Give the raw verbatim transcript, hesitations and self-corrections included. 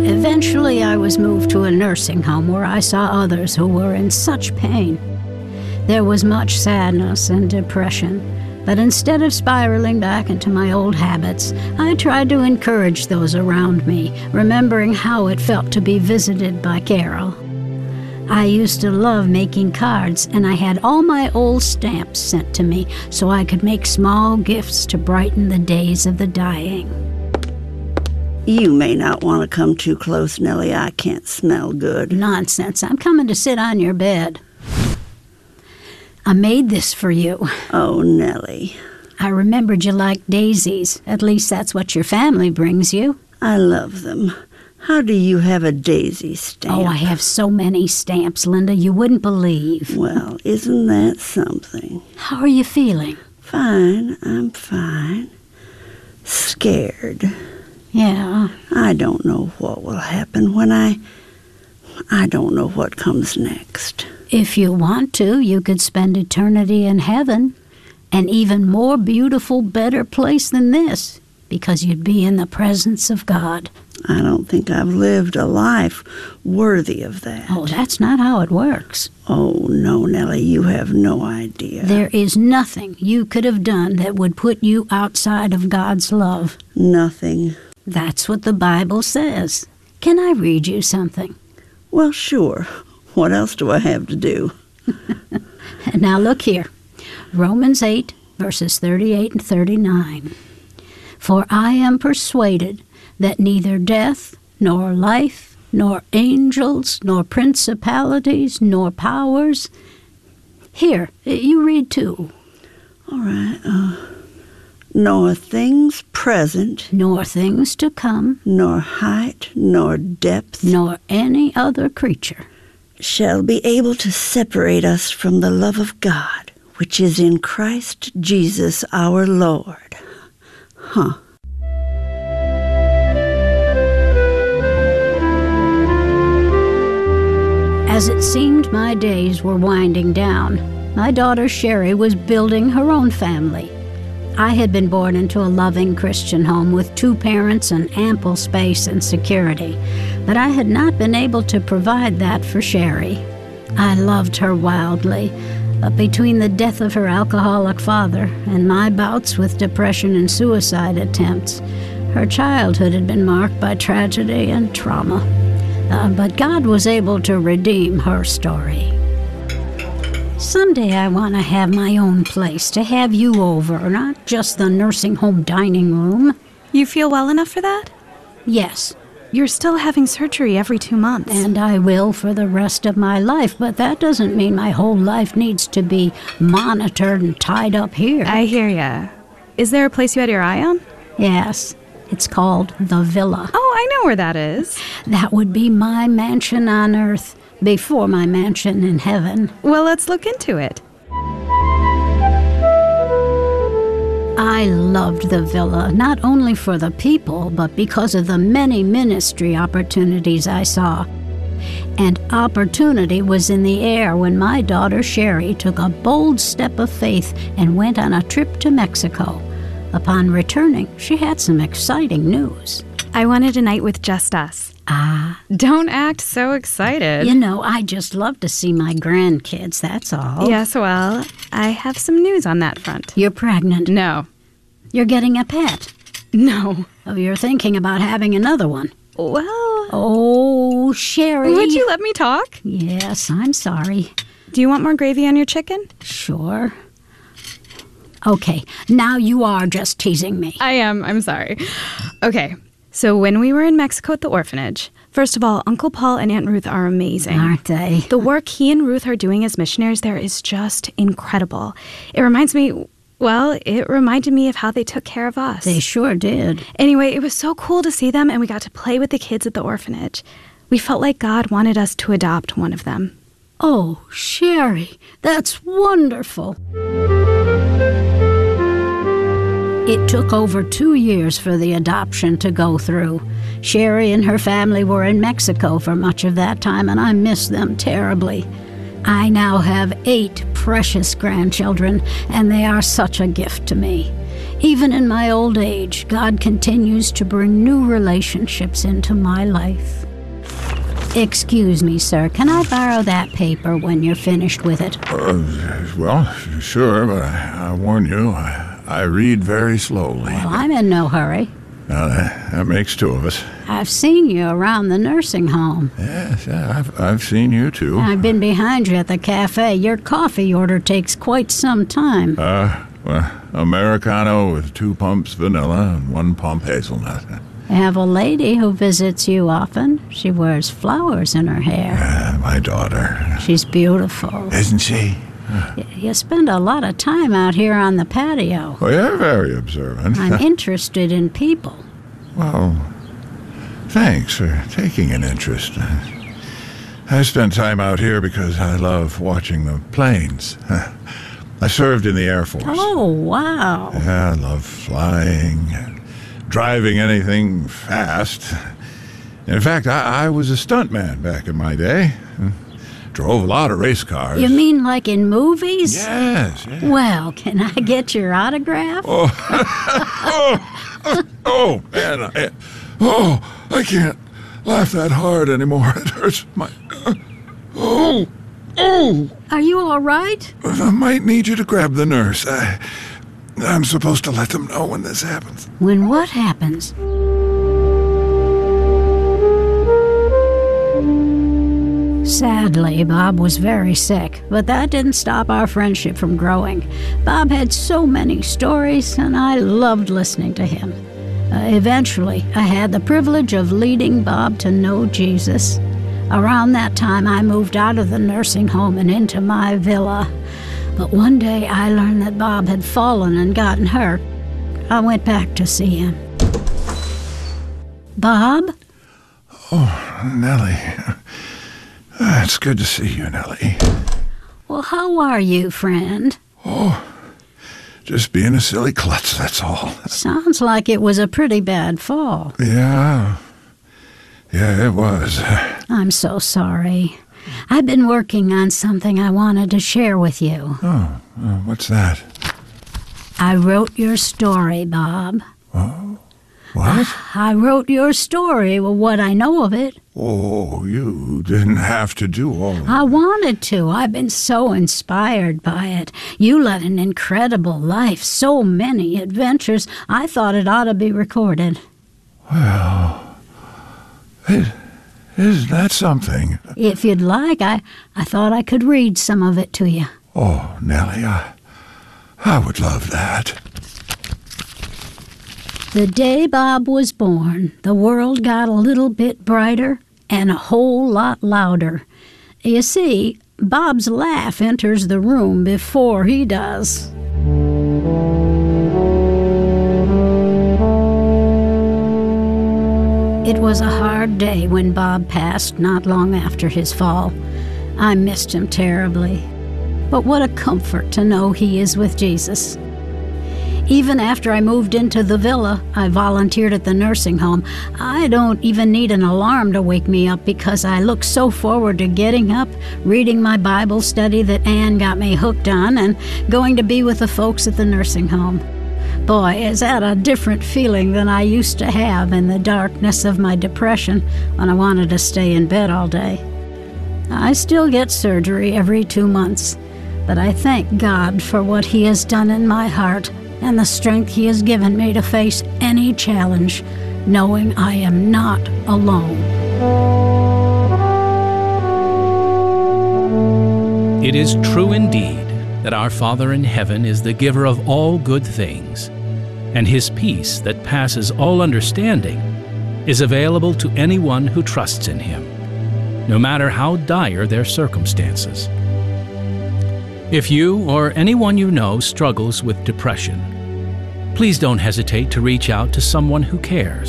Eventually, I was moved to a nursing home where I saw others who were in such pain. There was much sadness and depression, but instead of spiraling back into my old habits, I tried to encourage those around me, remembering how it felt to be visited by Carol. I used to love making cards, and I had all my old stamps sent to me so I could make small gifts to brighten the days of the dying. You may not want to come too close, Nellie. I can't smell good. Nonsense. I'm coming to sit on your bed. I made this for you. Oh, Nellie. I remembered you liked daisies. At least that's what your family brings you. I love them. How do you have a daisy stamp? Oh, I have so many stamps, Linda, you wouldn't believe. Well, isn't that something? How are you feeling? Fine, I'm fine. Scared. Yeah. I don't know what will happen when I... I don't know what comes next. If you want to, you could spend eternity in heaven. An even more beautiful, better place than this, because you'd be in the presence of God. I don't think I've lived a life worthy of that. Oh, that's not how it works. Oh, no, Nellie, you have no idea. There is nothing you could have done that would put you outside of God's love. Nothing. That's what the Bible says. Can I read you something? Well, sure. What else do I have to do? Now look here. Romans eight, verses thirty-eight and thirty-nine. For I am persuaded that neither death, nor life, nor angels, nor principalities, nor powers... Here, you read too. All right. Uh, nor things present... Nor things to come... Nor height, nor depth... Nor any other creature... shall be able to separate us from the love of God, which is in Christ Jesus our Lord. Huh. As it seemed my days were winding down, my daughter Sherry was building her own family. I had been born into a loving Christian home with two parents and ample space and security, but I had not been able to provide that for Sherry. I loved her wildly, but between the death of her alcoholic father and my bouts with depression and suicide attempts, her childhood had been marked by tragedy and trauma. Uh, but God was able to redeem her story. Someday I want to have my own place, to have you over, not just the nursing home dining room. You feel well enough for that? Yes. You're still having surgery every two months. And I will for the rest of my life, but that doesn't mean my whole life needs to be monitored and tied up here. I hear ya. Is there a place you had your eye on? Yes. It's called the Villa. Oh, I know where that is. That would be my mansion on earth before my mansion in heaven. Well, let's look into it. I loved the Villa, not only for the people, but because of the many ministry opportunities I saw. And opportunity was in the air when my daughter Sherry took a bold step of faith and went on a trip to Mexico. Upon returning, she had some exciting news. I wanted a night with just us. Ah. Don't act so excited. You know, I just love to see my grandkids, that's all. Yes, well, I have some news on that front. You're pregnant. No. You're getting a pet. No. Oh, you're thinking about having another one. Well... Oh, Sherry. Would you let me talk? Yes, I'm sorry. Do you want more gravy on your chicken? Sure. Okay, now you are just teasing me. I am. I'm sorry. Okay, so when we were in Mexico at the orphanage, first of all, Uncle Paul and Aunt Ruth are amazing. Aren't they? The work he and Ruth are doing as missionaries there is just incredible. It reminds me, well, it reminded me of how they took care of us. They sure did. Anyway, it was so cool to see them, and we got to play with the kids at the orphanage. We felt like God wanted us to adopt one of them. Oh, Sherry, that's wonderful. It took over two years for the adoption to go through. Sherry and her family were in Mexico for much of that time, and I miss them terribly. I now have eight precious grandchildren, and they are such a gift to me. Even in my old age, God continues to bring new relationships into my life. Excuse me, sir. Can I borrow that paper when you're finished with it? Uh, well, sure, but I, I warn you, I, I read very slowly. Well, I'm in no hurry. Now, that, that makes two of us. I've seen you around the nursing home. Yes, yeah, I've, I've seen you, too. I've been behind you at the cafe. Your coffee order takes quite some time. Uh, well, Americano with two pumps vanilla and one pump hazelnut. I have a lady who visits you often. She wears flowers in her hair. Uh, my daughter. She's beautiful. Isn't she? Y- You spend a lot of time out here on the patio. Well, you're very observant. I'm interested in people. Well, thanks for taking an interest. I spend time out here because I love watching the planes. I served in the Air Force. Oh, wow. Yeah, I love flying, driving anything fast. In fact, I, I was a stuntman back in my day. Drove a lot of race cars. You mean like in movies? Yes, yes. Well, can I get your autograph? Oh, oh, oh, man. I, oh, I can't laugh that hard anymore. It hurts my... Uh, oh, oh. Are you all right? I might need you to grab the nurse. I, I'm supposed to let them know when this happens. When what happens? Sadly, Bob was very sick, but that didn't stop our friendship from growing. Bob had so many stories, and I loved listening to him. Uh, eventually, I had the privilege of leading Bob to know Jesus. Around that time, I moved out of the nursing home and into my villa. But one day, I learned that Bob had fallen and gotten hurt. I went back to see him. Bob? Oh, Nellie. Uh, it's good to see you, Nellie. Well, how are you, friend? Oh, just being a silly klutz, that's all. Sounds like it was a pretty bad fall. Yeah. Yeah, it was. I'm so sorry. I've been working on something I wanted to share with you. Oh, uh, what's that? I wrote your story, Bob. Oh, what? I wrote your story, well, what I know of it. Oh, you didn't have to do all of I wanted to. I've been so inspired by it. You led an incredible life, so many adventures. I thought it ought to be recorded. Well, it, isn't that something? If you'd like, I, I thought I could read some of it to you. Oh, Nellie, I, I would love that. The day Bob was born, the world got a little bit brighter and a whole lot louder. You see, Bob's laugh enters the room before he does. It was a hard day when Bob passed not long after his fall. I missed him terribly. But what a comfort to know he is with Jesus. Even after I moved into the villa, I volunteered at the nursing home. I don't even need an alarm to wake me up because I look so forward to getting up, reading my Bible study that Anne got me hooked on, and going to be with the folks at the nursing home. Boy, is that a different feeling than I used to have in the darkness of my depression when I wanted to stay in bed all day. I still get surgery every two months, but I thank God for what He has done in my heart and the strength He has given me to face any challenge, knowing I am not alone. It is true indeed that our Father in heaven is the giver of all good things, and His peace that passes all understanding is available to anyone who trusts in Him, no matter how dire their circumstances. If you or anyone you know struggles with depression, please don't hesitate to reach out to someone who cares.